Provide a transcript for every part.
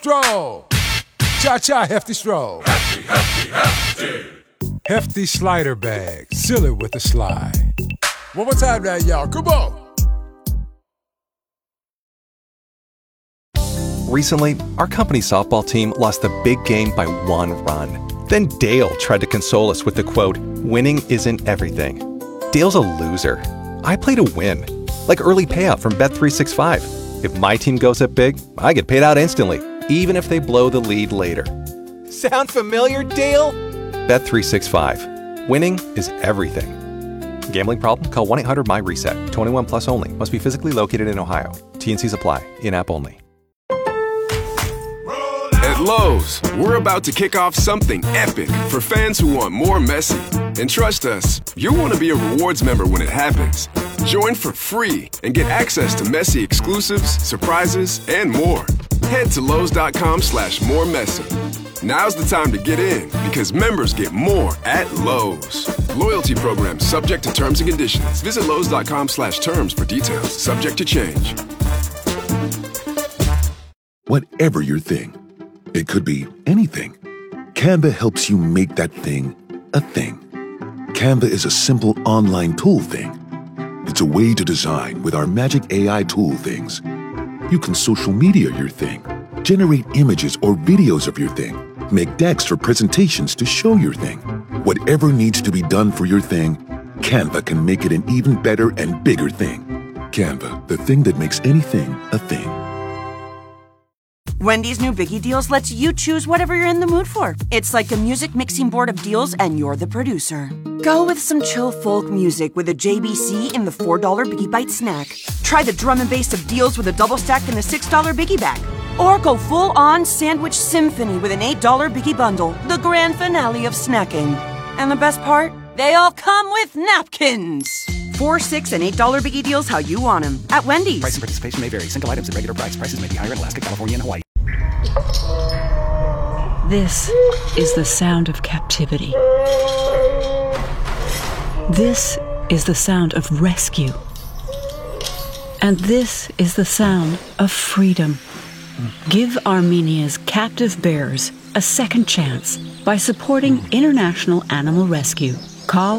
stroll. Cha-cha, hefty stroll. Hefty, hefty, hefty. Hefty slider bag, seal it with a slide. One more time now, y'all, come on. Recently, our company softball team lost the big game by 1 run. Then Dale tried to console us with the quote, "Winning isn't everything." Dale's a loser. I play to win. Like early payout from Bet365. If my team goes up big, I get paid out instantly, even if they blow the lead later. Sound familiar, Dale? Bet365. Winning is everything. Gambling problem? Call 1-800-MY-RESET. 21 plus only. Must be physically located in Ohio. T&Cs apply. In-app only. At Lowe's, we're about to kick off something epic for fans who want more Messi. And trust us, you'll want to be a rewards member when it happens. Join for free and get access to Messi exclusives, surprises, and more. Head to Lowe's.com/moremessy. Now's the time to get in because members get more at Lowe's. Loyalty program subject to terms and conditions. Visit Lowe's.com/terms for details. Subject to change. Whatever your thing, it could be anything. Canva helps you make that thing a thing. Canva is a simple online tool thing. It's a way to design with our magic AI tool things. You can social media your thing, generate images or videos of your thing, make decks for presentations to show your thing. Whatever needs to be done for your thing, Canva can make it an even better and bigger thing. Canva, the thing that makes anything a thing. Wendy's new Biggie Deals lets you choose whatever you're in the mood for. It's like a music mixing board of deals and you're the producer. Go with some chill folk music with a JBC in the $4 Biggie Bite snack. Try the drum and bass of deals with a double stack in the $6 Biggie bag. Or go full-on sandwich symphony with an $8 Biggie bundle, the grand finale of snacking. And the best part? They all come with napkins. $4, $6, and $8 Biggie Deals how you want them at Wendy's. Price and participation may vary. Single items at regular price. Prices may be higher in Alaska, California, and Hawaii. This is the sound of captivity. This is the sound of rescue. And this is the sound of freedom. Give Armenia's captive bears a second chance by supporting International Animal Rescue. Call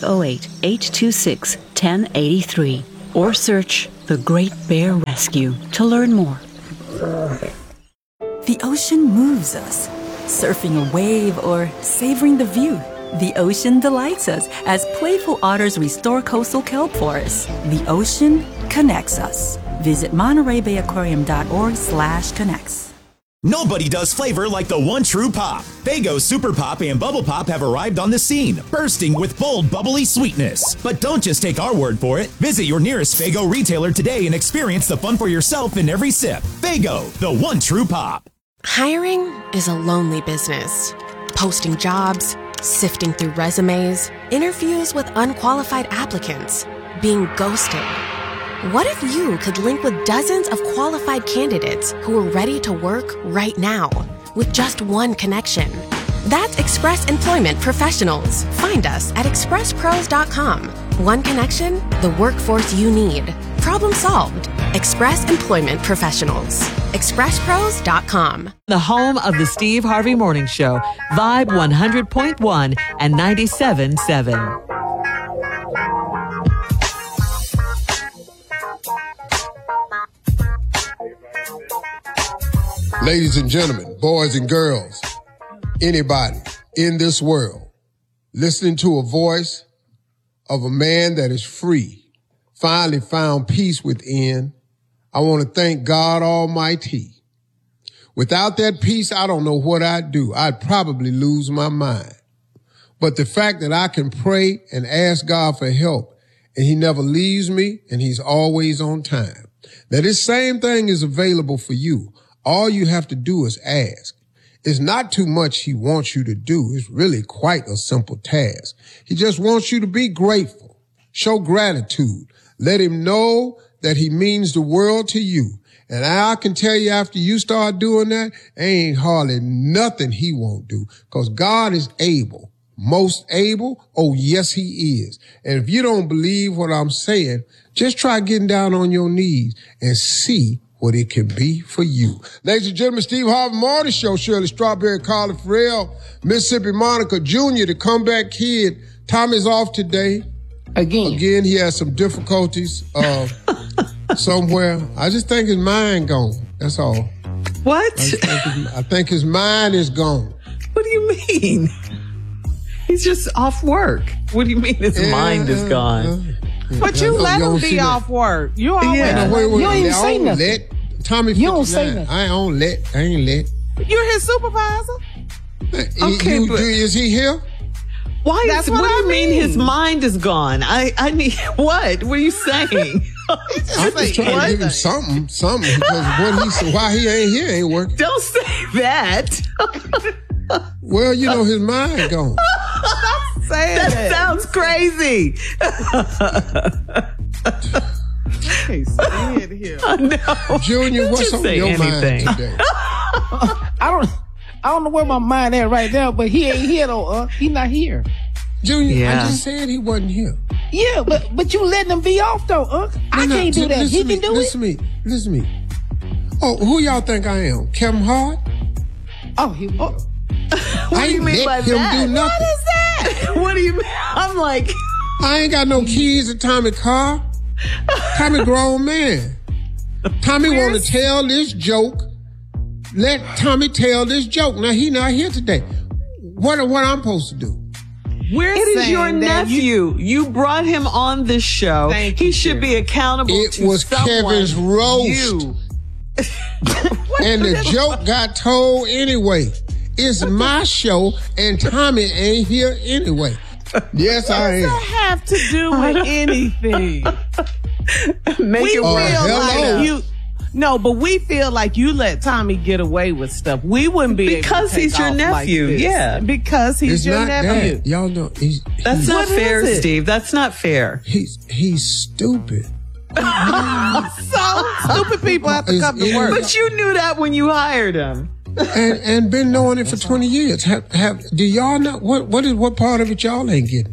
508-826-1083 or search The Great Bear Rescue to learn more. The ocean moves us. Surfing a wave or savoring the view. The ocean delights us as playful otters restore coastal kelp forests. The ocean connects us. Visit MontereyBayAquarium.org/connects. Nobody does flavor like the one true pop. Faygo Super Pop and Bubble Pop have arrived on the scene, bursting with bold, bubbly sweetness. But don't just take our word for it. Visit your nearest Faygo retailer today and experience the fun for yourself in every sip. Faygo, the one true pop. Hiring is a lonely business. Posting jobs, sifting through resumes, interviews with unqualified applicants, being ghosted. What if you could link with dozens of qualified candidates who are ready to work right now with just one connection? That's Express Employment Professionals. Find us at expresspros.com. One connection, the workforce you need. Problem solved. Express Employment Professionals. expresspros.com. The home of the Steve Harvey Morning Show, Vibe 100.1 and 97.7. Ladies and gentlemen, boys and girls, anybody in this world listening to a voice of a man that is free, finally found peace within, I want to thank God Almighty. Without that peace, I don't know what I'd do. I'd probably lose my mind. But the fact that I can pray and ask God for help, and he never leaves me, and he's always on time. Now, this same thing is available for you. All you have to do is ask. It's not too much he wants you to do. It's really quite a simple task. He just wants you to be grateful. Show gratitude. Let him know that he means the world to you. And I can tell you after you start doing that, ain't hardly nothing he won't do. Because God is able. Most able? Oh, yes, he is. And if you don't believe what I'm saying, just try getting down on your knees and see what it can be for you. Ladies and gentlemen, Steve Harvey Morning Show, Shirley Strawberry, Carly Farrell, Mississippi Monica Jr., the comeback kid. Tommy's off today. Again, he has some difficulties somewhere. I just think his mind gone. That's all. What? I think his mind is gone. What do you mean? He's just off work. What do you mean his mind is gone? But you let him be off work. You always you don't even say nothing. Let Tommy. You don't say nothing. I ain't let. You're his supervisor. Okay, is he here? Why? What do you mean his mind is gone? I mean, what? What are you saying? I'm just trying to give him something, because why he ain't here ain't working. Don't say that. Well, his mind gone. Stop saying that. Sounds crazy. I can't stand him. No. Junior, what's on your mind today? I don't know where my mind at right now, but he ain't here though. He not here. Junior, I just said he wasn't here. Yeah, but you letting him be off though, I can't do that. He can do it. Listen to me. Oh, who y'all think I am? Kevin Hart? Oh, he will. What do you mean by that? Do nothing. What is that? What do you mean? I'm like, I ain't got no keys to Tommy car. Tommy grown man. Tommy want to tell this joke. Let Tommy tell this joke. Now he not here today. What I'm supposed to do? It is your nephew. You brought him on this show. He should be accountable to someone. It was Kevin's roast. And the joke got told anyway. It's my show, and Tommy ain't here anyway. Yes, I am. What does that have to do with anything? Make it work. No, but we feel like you let Tommy get away with stuff. We wouldn't be because able to he's your nephew. Like yeah, because he's your nephew. That. Y'all know that's not fair, Steve. That's not fair. He's stupid. So stupid people have to come to work. But you knew that when you hired him. And been knowing it for 20 years. Do y'all know what part of it y'all ain't getting?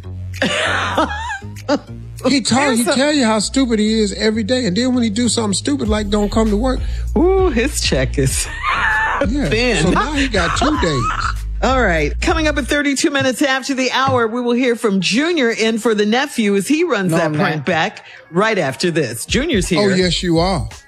He tell you how stupid he is every day, and then when he do something stupid like don't come to work, his check is thin. So now he got 2 days. All right. Coming up at 32 minutes after the hour, we will hear from Junior in for the nephew as he runs that prank back right after this. Junior's here. Oh, yes, you are.